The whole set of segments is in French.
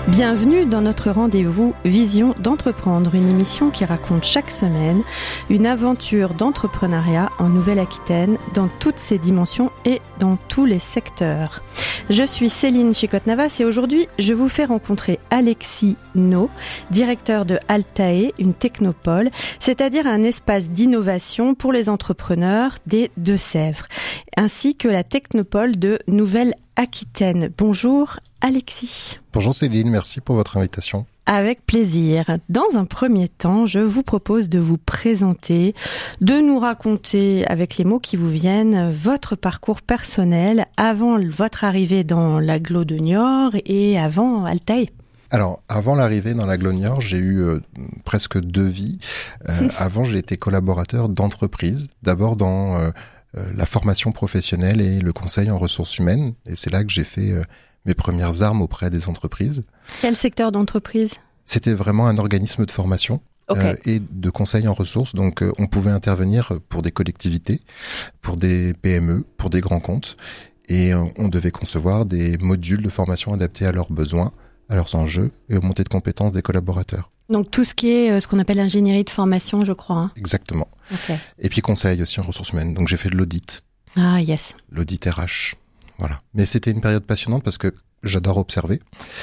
Bienvenue dans notre rendez-vous Vision d'entreprendre, une émission qui raconte chaque semaine une aventure d'entrepreneuriat en Nouvelle-Aquitaine dans toutes ses dimensions et dans tous les secteurs. Je suis Céline Chicotte-Navas et aujourd'hui je vous fais rencontrer Alexis No, directeur de Altae, une technopole, c'est-à-dire un espace d'innovation pour les entrepreneurs des Deux-Sèvres, ainsi que la technopole de Nouvelle-Aquitaine. Bonjour Alexis. Bonjour Céline, merci pour votre invitation. Avec plaisir. Dans un premier temps, je vous propose de vous présenter, de nous raconter avec les mots qui vous viennent votre parcours personnel avant votre arrivée dans l'agglo de Niort et avant Altae. Alors, avant l'arrivée dans l'agglo de Niort, j'ai eu presque deux vies. Avant, j'ai été collaborateur d'entreprise, d'abord dans la formation professionnelle et le conseil en ressources humaines. Et c'est là que j'ai fait mes premières armes auprès des entreprises. Quel secteur d'entreprise ? C'était vraiment un organisme de formation et de conseil en ressources. Donc, on pouvait intervenir pour des collectivités, pour des PME, pour des grands comptes. Et on devait concevoir des modules de formation adaptés à leurs besoins, à leurs enjeux et aux montées de compétences des collaborateurs. Donc, tout ce qui est ce qu'on appelle l'ingénierie de formation, je crois. Hein. Exactement. Et puis, conseil aussi en ressources humaines. Donc, j'ai fait de l'audit. Ah, yes. L'audit RH. Voilà. Mais c'était une période passionnante parce que j'adore observer.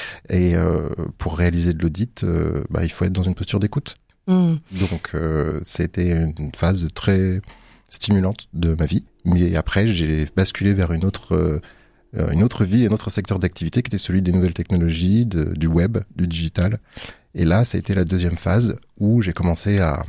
Et pour réaliser de l'audit, il faut être dans une posture d'écoute. Donc, c'était une phase très stimulante de ma vie. Mais après, j'ai basculé vers une autre vie, un autre secteur d'activité qui était celui des nouvelles technologies, du web, du digital. Et là, ça a été la deuxième phase où j'ai commencé à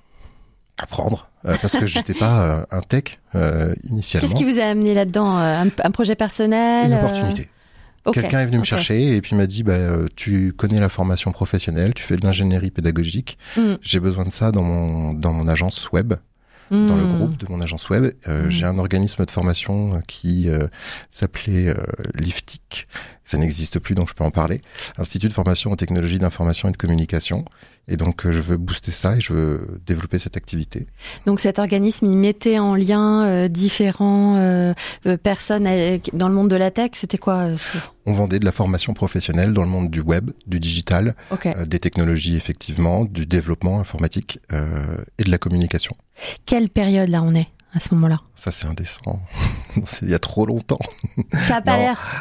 apprendre parce que j'étais pas un tech initialement. Qu'est-ce qui vous a amené là-dedans ? Un projet personnel ? Une opportunité. Quelqu'un est venu me chercher et puis m'a dit tu connais la formation professionnelle, tu fais de l'ingénierie pédagogique. J'ai besoin de ça dans mon agence web. Dans le groupe de mon agence web, j'ai un organisme de formation qui s'appelait l'IFTIC. Ça n'existe plus, donc je peux en parler. Institut de formation en technologie d'information et de communication. Et donc, je veux booster ça et je veux développer cette activité. Donc, cet organisme, il mettait en lien différents personnes dans le monde de la tech. C'était quoi On vendait de la formation professionnelle dans le monde du web, du digital, des technologies, effectivement, du développement informatique et de la communication. Quelle période, là, on est à ce moment-là ? Ça, c'est indécent. Il y a trop longtemps. Ça a pas l'air.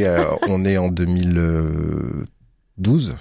On est en 2012.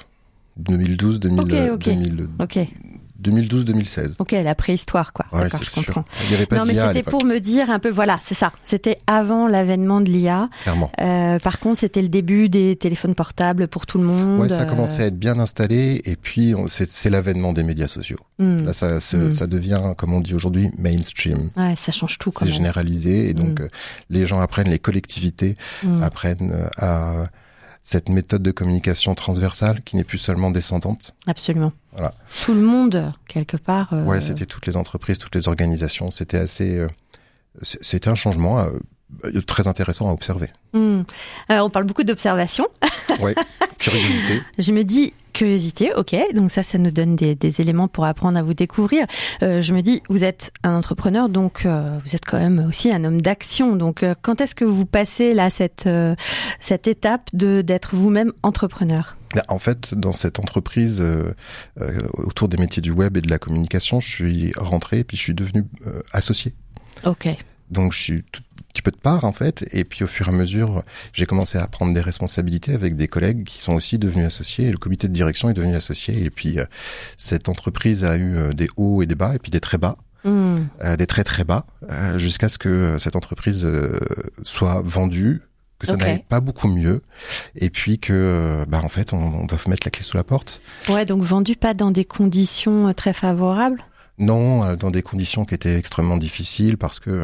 2012-2016. Ok, la préhistoire, quoi. Ouais, d'accord, c'est je sûr. comprends. Il n'y avait pas d'IA mais à c'était l'époque. pour me dire un peu, voilà, c'est ça. C'était avant l'avènement de l'IA. Clairement. Par contre, c'était le début des téléphones portables pour tout le monde. Ouais, ça commençait à être bien installé et puis c'est l'avènement des médias sociaux. Là, ça devient, comme on dit aujourd'hui, mainstream. Ouais, ça change tout quand même. C'est généralisé et donc les gens apprennent, les collectivités apprennent à cette méthode de communication transversale qui n'est plus seulement descendante. Absolument. Voilà. Tout le monde, quelque part. Ouais, c'était toutes les entreprises, toutes les organisations. C'était c'était un changement très intéressant à observer. Alors, on parle beaucoup d'observation. Ouais, curiosité. Je me dis, curiosité, ok, donc ça nous donne des éléments pour apprendre à vous découvrir. Je me dis, vous êtes un entrepreneur, donc vous êtes quand même aussi un homme d'action. Donc, quand est-ce que vous passez là cette étape d'être vous-même entrepreneur ? En fait, dans cette entreprise autour des métiers du web et de la communication, je suis rentré et puis je suis devenu associé. Ok. Donc, je suis un petit peu de part, en fait. Et puis, au fur et à mesure, j'ai commencé à prendre des responsabilités avec des collègues qui sont aussi devenus associés. Et le comité de direction est devenu associé. Et puis, cette entreprise a eu des hauts et des bas, et puis des très bas. Des très, très bas, jusqu'à ce que cette entreprise soit vendue, que ça n'aille pas beaucoup mieux. Et puis que, en fait, on doit mettre la clé sous la porte. Ouais, donc vendu pas dans des conditions très favorables ? Non, dans des conditions qui étaient extrêmement difficiles parce que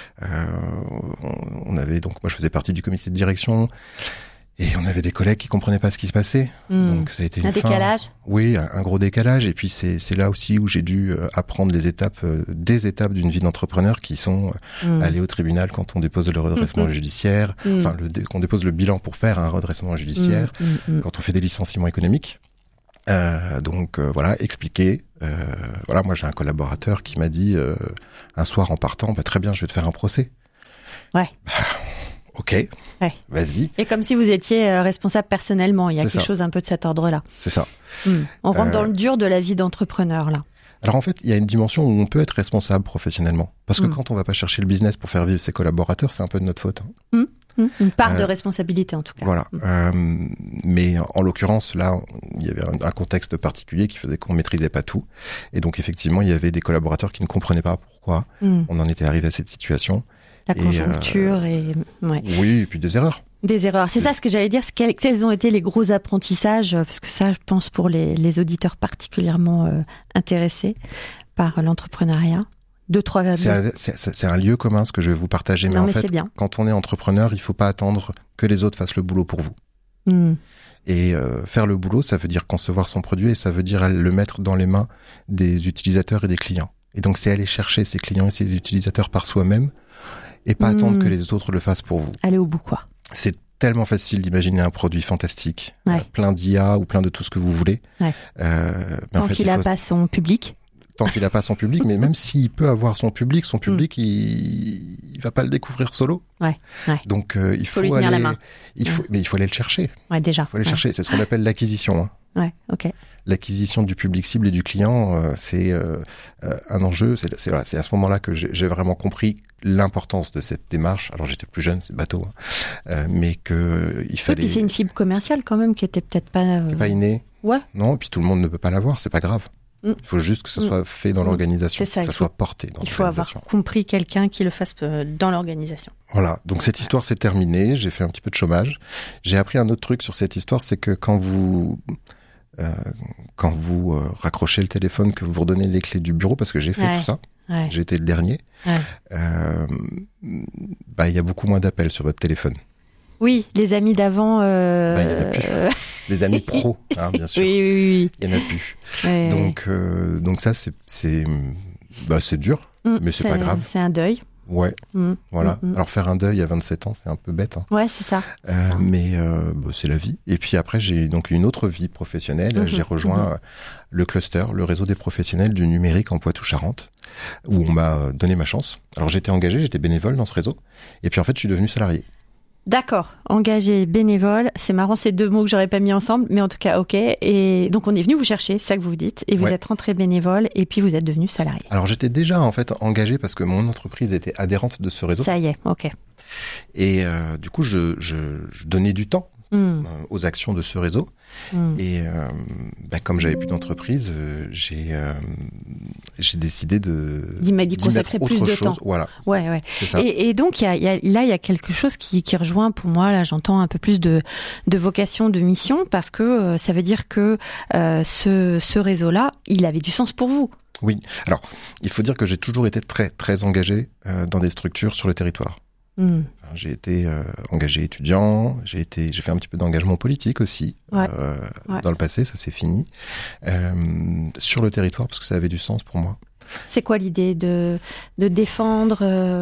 on avait donc moi je faisais partie du comité de direction et on avait des collègues qui comprenaient pas ce qui se passait. Donc ça a été un décalage. Oui, un gros décalage et puis c'est là aussi où j'ai dû apprendre des étapes d'une vie d'entrepreneur qui sont aller au tribunal quand on dépose le redressement judiciaire, qu'on dépose le bilan pour faire un redressement judiciaire, quand on fait des licenciements économiques. Expliquer. Moi j'ai un collaborateur qui m'a dit un soir en partant, très bien, je vais te faire un procès. Ouais. Ok, vas-y. Et comme si vous étiez responsable personnellement, il y a quelque chose un peu de cet ordre-là. C'est ça. On rentre dans le dur de la vie d'entrepreneur, là. Alors en fait, il y a une dimension où on peut être responsable professionnellement. Parce que quand on va pas chercher le business pour faire vivre ses collaborateurs, c'est un peu de notre faute. Une part de responsabilité, en tout cas. Voilà. Mais en l'occurrence, là, il y avait un contexte particulier qui faisait qu'on maîtrisait pas tout. Et donc, effectivement, il y avait des collaborateurs qui ne comprenaient pas pourquoi on en était arrivé à cette situation. La conjoncture Oui, et puis des erreurs. Des erreurs. C'est ça ce que j'allais dire. Quels ont été les gros apprentissages? Parce que ça, je pense, pour les auditeurs particulièrement intéressés par l'entrepreneuriat. C'est un lieu commun, ce que je vais vous partager. Mais en fait, quand on est entrepreneur, il ne faut pas attendre que les autres fassent le boulot pour vous. Et faire le boulot, ça veut dire concevoir son produit et ça veut dire le mettre dans les mains des utilisateurs et des clients. Et donc, c'est aller chercher ces clients et ces utilisateurs par soi-même et pas attendre que les autres le fassent pour vous. Aller au bout, quoi. C'est tellement facile d'imaginer un produit fantastique, plein d'IA ou plein de tout ce que vous voulez. Tant qu'il n'a pas son public. Tant qu'il n'a pas son public, mais même s'il peut avoir son public, il va pas le découvrir solo. Donc il faut lui tenir la main. Mais il faut aller le chercher. Déjà. Il faut aller chercher. C'est ce qu'on appelle l'acquisition. L'acquisition du public cible et du client, c'est un enjeu. C'est à ce moment-là que j'ai vraiment compris l'importance de cette démarche. Alors j'étais plus jeune, c'est bateau, mais que il fallait. Et puis c'est une fibre commerciale quand même qui était peut-être pas. Pas innée. Non, et puis tout le monde ne peut pas l'avoir, c'est pas grave. Il faut juste que ça soit fait dans l'organisation, que ça soit porté dans l'organisation. Il faut avoir compris quelqu'un qui le fasse dans l'organisation. Voilà, donc cette histoire s'est terminée, j'ai fait un petit peu de chômage. J'ai appris un autre truc sur cette histoire, c'est que quand vous raccrochez le téléphone, que vous redonnez les clés du bureau, parce que j'ai fait tout ça, j'ai été le dernier, il y a beaucoup moins d'appels sur votre téléphone. Oui, les amis d'avant... il n'y en a plus. Les amis pros, bien sûr. Oui. Il n'y en a plus. Donc ça, c'est dur, mais c'est pas grave. C'est un deuil. Voilà. Alors faire un deuil à 27 ans, c'est un peu bête. C'est ça. Mais c'est la vie. Et puis après, j'ai donc une autre vie professionnelle. J'ai rejoint le cluster, le réseau des professionnels du numérique en Poitou-Charentes, où on m'a donné ma chance. Alors j'étais engagé, j'étais bénévole dans ce réseau. Et puis en fait, je suis devenu salarié. D'accord, engagé, bénévole, c'est marrant, ces deux mots que j'aurais pas mis ensemble, mais en tout cas, ok. Et donc on est venu vous chercher, c'est ça que vous dites, et vous êtes rentré bénévole, et puis vous êtes devenu salarié. Alors j'étais déjà en fait engagé parce que mon entreprise était adhérente de ce réseau. Ça y est, ok. Et du coup, je donnais du temps aux actions de ce réseau. Et comme j'avais plus d'entreprise, j'ai décidé d'y consacrer plus de temps. Voilà. Ouais. C'est ça. Et donc il y a quelque chose qui rejoint pour moi, là j'entends un peu plus de vocation, de mission, parce que ça veut dire que ce réseau-là, il avait du sens pour vous. Oui. Alors, il faut dire que j'ai toujours été très très engagé dans des structures sur le territoire. J'ai été engagé étudiant, j'ai fait un petit peu d'engagement politique aussi dans le passé, ça c'est fini, sur le territoire parce que ça avait du sens pour moi. C'est quoi l'idée de défendre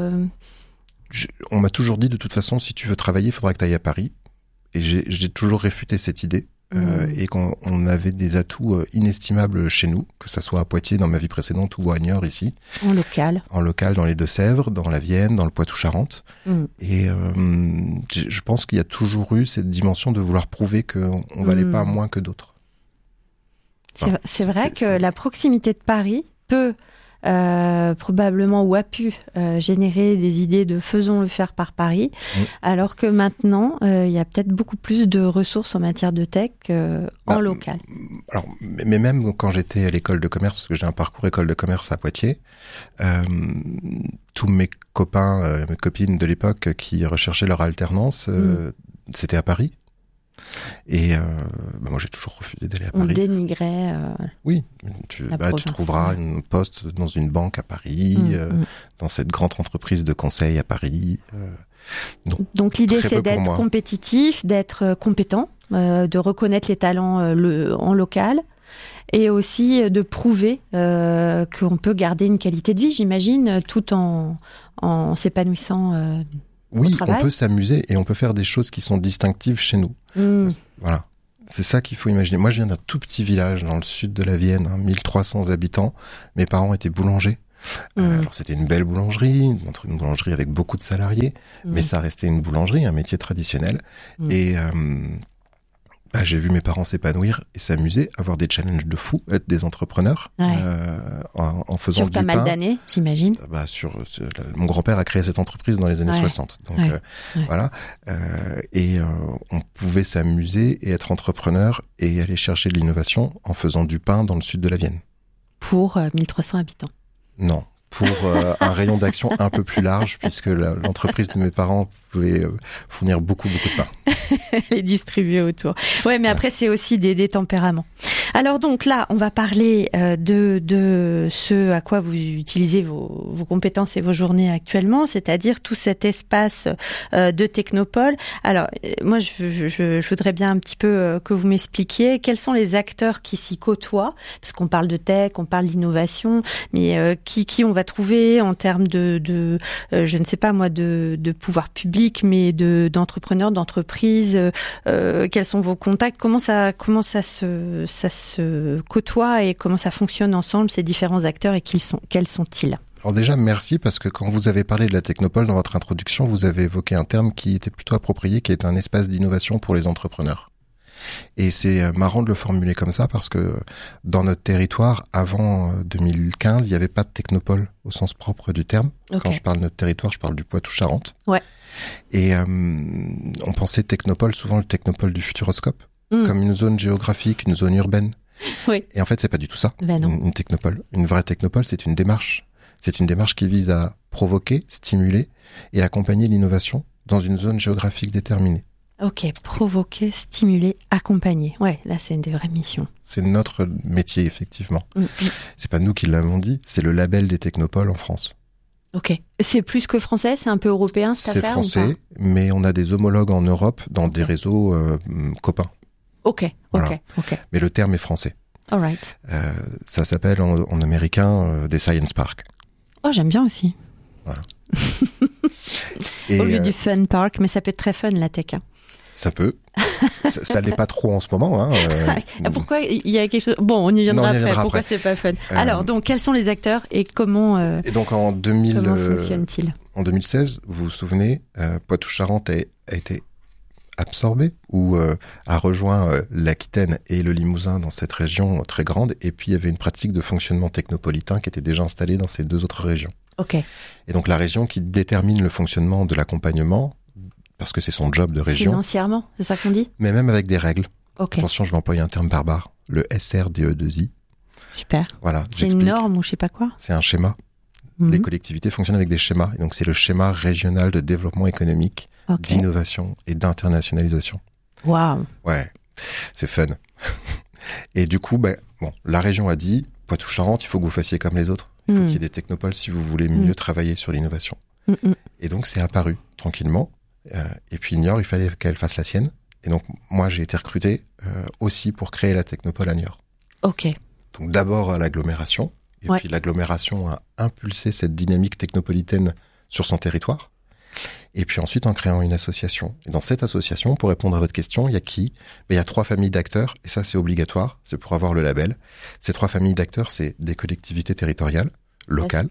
On m'a toujours dit de toute façon, si tu veux travailler, il faudra que tu ailles à Paris, et j'ai toujours réfuté cette idée. Et qu'on avait des atouts inestimables chez nous, que ça soit à Poitiers dans ma vie précédente ou à Niort ici. En local. En local, dans les Deux-Sèvres, dans la Vienne, dans le Poitou-Charentes. Et je pense qu'il y a toujours eu cette dimension de vouloir prouver qu'on ne valait pas moins que d'autres. C'est vrai que la proximité de Paris peut... probablement ou a pu générer des idées de faisons le faire par Paris, alors que maintenant il y a peut-être beaucoup plus de ressources en matière de tech en local. Alors, mais même quand j'étais à l'école de commerce, parce que j'ai un parcours école de commerce à Poitiers, tous mes copains, mes copines de l'époque qui recherchaient leur alternance, c'était à Paris. Et moi j'ai toujours refusé d'aller à Paris. On dénigrait oui, tu trouveras une poste dans une banque à Paris, dans cette grande entreprise de conseil à Paris. Donc l'idée c'est d'être compétitif, d'être compétent, de reconnaître les talents en local, et aussi de prouver qu'on peut garder une qualité de vie, j'imagine, tout en s'épanouissant. Oui, on peut s'amuser et on peut faire des choses qui sont distinctives chez nous. Voilà. C'est ça qu'il faut imaginer. Moi, je viens d'un tout petit village dans le sud de la Vienne, 1300 habitants. Mes parents étaient boulangers. Alors c'était une belle boulangerie, une boulangerie avec beaucoup de salariés, mais ça restait une boulangerie, un métier traditionnel. Et j'ai vu mes parents s'épanouir et s'amuser, avoir des challenges de fou, être des entrepreneurs, en faisant du pain. Sur pas mal d'années, j'imagine. Mon grand-père a créé cette entreprise dans les années 60. Donc voilà. Et on pouvait s'amuser et être entrepreneur et aller chercher de l'innovation en faisant du pain dans le sud de la Vienne. Pour 1300 habitants. Non. Pour un rayon d'action un peu plus large, puisque l'entreprise de mes parents pouvait fournir beaucoup de pain. Les distribuer autour. Ouais, mais après, c'est aussi des tempéraments. Alors donc là, on va parler de ce à quoi vous utilisez vos compétences et vos journées actuellement, c'est-à-dire tout cet espace de Technopole. Alors, moi, je voudrais bien un petit peu que vous m'expliquiez quels sont les acteurs qui s'y côtoient, parce qu'on parle de tech, on parle d'innovation, mais qui on va trouver en termes de je ne sais pas moi, de pouvoir public, mais d'entrepreneurs, d'entreprises. Quels sont vos contacts? Comment ça se côtoie et comment ça fonctionne ensemble, ces différents acteurs, et quels sont-ils? Alors déjà, merci, parce que quand vous avez parlé de la Technopole dans votre introduction, vous avez évoqué un terme qui était plutôt approprié, qui est un espace d'innovation pour les entrepreneurs. Et c'est marrant de le formuler comme ça, parce que dans notre territoire, avant 2015, il n'y avait pas de Technopole au sens propre du terme. Okay. Quand je parle de notre territoire, je parle du Poitou-Charentes. Ouais. Et on pensait Technopole, souvent le Technopole du Futuroscope, comme une zone géographique, une zone urbaine. Oui. Et en fait, c'est pas du tout ça. Ben non. Une Technopole. Une vraie Technopole, c'est une démarche. C'est une démarche qui vise à provoquer, stimuler et accompagner l'innovation dans une zone géographique déterminée. Ok, provoquer, stimuler, accompagner. Ouais, là, c'est une des vraies missions. C'est notre métier, effectivement. C'est pas nous qui l'avons dit, c'est le label des Technopoles en France. Ok. C'est plus que français, c'est un peu européen, cette affaire? C'est français, mais on a des homologues en Europe dans des réseaux copains. Ok. Mais le terme est français. All right. Ça s'appelle en américain des Science Park. Oh, j'aime bien aussi. Voilà. Au lieu du fun park, mais ça peut être très fun, la tech. Ça peut. Ça l'est pas trop en ce moment. Pourquoi il y a quelque chose... Bon, on y viendra après. Pourquoi c'est pas fun? Alors, donc, quels sont les acteurs et comment et donc comment fonctionne-t-il? En 2016, vous vous souvenez, Poitou-Charentes a été absorbé ou a rejoint l'Aquitaine et le Limousin dans cette région très grande. Et puis, il y avait une pratique de fonctionnement technopolitain qui était déjà installée dans ces deux autres régions. Ok. Et donc, la région qui détermine le fonctionnement de l'accompagnement, parce que c'est son job de région. Financièrement, c'est ça qu'on dit? Mais même avec des règles. Okay. Attention, je vais employer un terme barbare. Le SRDE2I. Super. Voilà. C'est une norme ou je sais pas quoi? C'est un schéma. Les collectivités fonctionnent avec des schémas. Et donc, c'est le schéma régional de développement économique, d'innovation et d'internationalisation. Waouh. Ouais. C'est fun. Et du coup, la région a dit, Poitou-Charentes, il faut que vous fassiez comme les autres. Il faut qu'il y ait des technopoles si vous voulez mieux travailler sur l'innovation. Et donc, c'est apparu tranquillement. Et puis Niort, il fallait qu'elle fasse la sienne. Et donc moi, j'ai été recruté aussi pour créer la Technopole à Niort. Ok. Donc d'abord à l'agglomération, et puis l'agglomération a impulsé cette dynamique technopolitaine sur son territoire. Et puis ensuite en créant une association. Et dans cette association, pour répondre à votre question, il y a qui? Il y a 3 familles d'acteurs, et ça c'est obligatoire, c'est pour avoir le label. Ces 3 familles d'acteurs, c'est des collectivités territoriales, locales,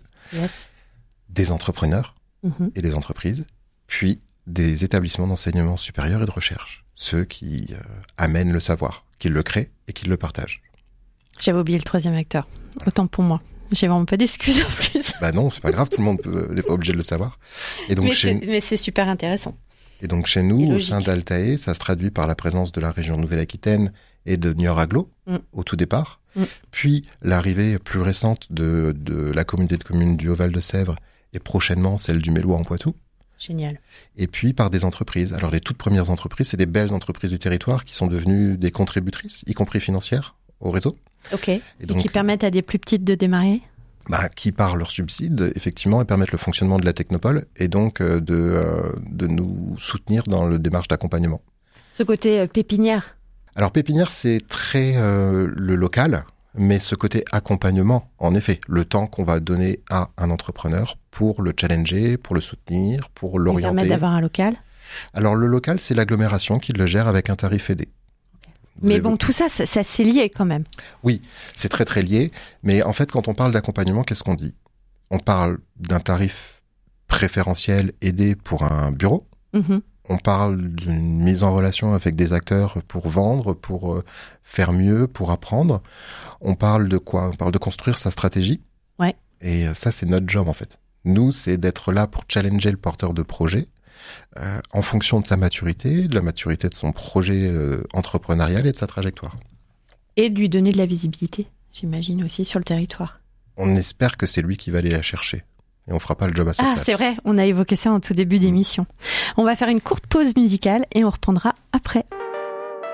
des entrepreneurs et des entreprises, puis des établissements d'enseignement supérieur et de recherche. Ceux qui amènent le savoir, qui le créent et qui le partagent. J'avais oublié le 3e acteur. Autant pour moi. J'ai vraiment pas d'excuses en plus. Non, c'est pas grave, tout le monde n'est pas obligé de le savoir. Et donc mais c'est super intéressant. Et donc chez nous, au sein d'Altae, ça se traduit par la présence de la région Nouvelle-Aquitaine et de Niort-Aglo au tout départ. Puis l'arrivée plus récente de la communauté de communes du Haut-Val de Sèvres et prochainement celle du Mélois en Poitou. Génial. Et puis par des entreprises. Alors les toutes premières entreprises, c'est des belles entreprises du territoire qui sont devenues des contributrices, y compris financières, au réseau. Ok. Et qui permettent à des plus petites de démarrer? Qui par leurs subsides, effectivement, et permettent le fonctionnement de la Technopole et donc de nous soutenir dans le démarche d'accompagnement. Ce côté pépinière? Alors pépinière, c'est très le local. Mais ce côté accompagnement, en effet, le temps qu'on va donner à un entrepreneur pour le challenger, pour le soutenir, pour l'orienter. Ça permet d'avoir un local? Alors le local, c'est l'agglomération qui le gère avec un tarif aidé. Mais bon, tout ça c'est lié quand même. Oui, c'est très très lié. Mais en fait, quand on parle d'accompagnement, qu'est-ce qu'on dit? On parle d'un tarif préférentiel aidé pour un bureau. On parle d'une mise en relation avec des acteurs pour vendre, pour faire mieux, pour apprendre. On parle de quoi? On parle de construire sa stratégie. Ouais. Et ça, c'est notre job, en fait. Nous, c'est d'être là pour challenger le porteur de projet en fonction de sa maturité, de la maturité de son projet entrepreneurial et de sa trajectoire. Et de lui donner de la visibilité, j'imagine, aussi sur le territoire. On espère que c'est lui qui va aller la chercher. Et on fera pas le job à sa place. Ah, c'est vrai, on a évoqué ça en tout début d'émission. On va faire une courte pause musicale et on reprendra après.